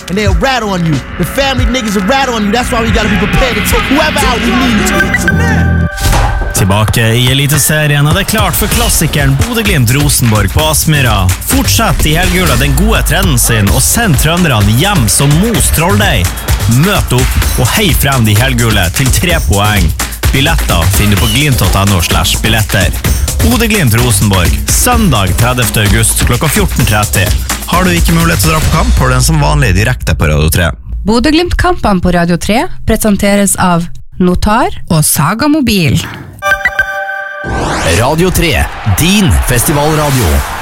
and they'll rat on you. The family niggas will rat on you. That's why we gotta be prepared to take whoever out we need. Tilbake i Eliteserien, og det klart for klassikeren Bodø/Glimt-Rosenborg på Aspmyra. Fortsett i helgula den gode trenden sin, og send trønderne hjem som Mos Trolldeig. Møt opp og hei frem de helgule til 3 poeng. Billetter finner du på glimt.no/billetter. Bodø/Glimt-Rosenborg, søndag 30. august klokka 14:30. Har du ikke mulighet til å dra på kamp, har du den som vanlig direkte på Radio 3. Bodø/Glimt-kampene på Radio 3 presenteres av Notar og Saga Mobil. Radio 3, din festivalradio.